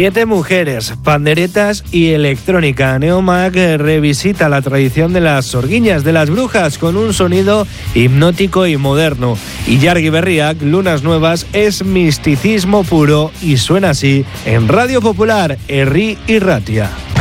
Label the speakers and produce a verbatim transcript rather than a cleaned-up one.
Speaker 1: Siete mujeres, panderetas y electrónica. Neomag revisita la tradición de las sorguiñas de las brujas con un sonido hipnótico y moderno. Y Jargi Berriak, Lunas Nuevas, es misticismo puro y suena así en Radio Popular, Herri y Ratia.